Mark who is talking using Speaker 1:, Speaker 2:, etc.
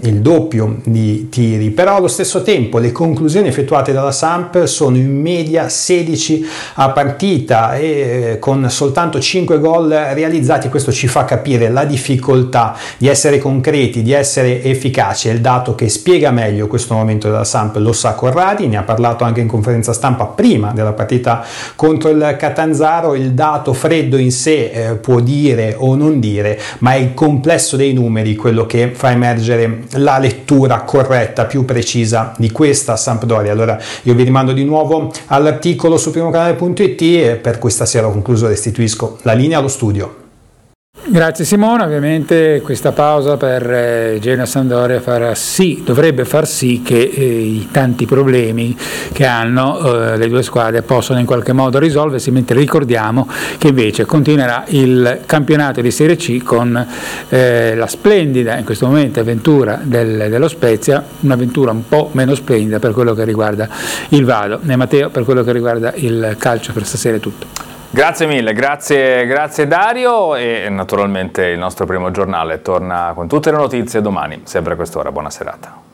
Speaker 1: il doppio di tiri, però allo stesso tempo le conclusioni effettuate dalla Samp sono in media 16 a partita e con soltanto 5 gol realizzati. Questo ci fa capire la difficoltà di essere concreti, di essere efficaci. È il dato che spiega meglio questo momento della Samp, lo sa Corradi, ne ha parlato anche in conferenza stampa prima della partita contro il Catanzaro. Il dato freddo in sé può dire o non dire, ma è il complesso dei numeri quello che fa emergere la lettura corretta, più precisa di questa Sampdoria. Allora io vi rimando di nuovo all'articolo su primocanale.it e per questa sera ho concluso, restituisco la linea allo studio.
Speaker 2: Grazie Simone. Ovviamente questa pausa per Genoa-Sampdoria dovrebbe far sì che i tanti problemi che hanno le due squadre possano in qualche modo risolversi, mentre ricordiamo che invece continuerà il campionato di Serie C con la splendida in questo momento avventura dello Spezia, un'avventura un po' meno splendida per quello che riguarda il Vado. E Matteo, per quello che riguarda il calcio per stasera è tutto.
Speaker 3: Grazie mille, grazie Dario, e naturalmente il nostro primo giornale torna con tutte le notizie domani, sempre a quest'ora. Buona serata.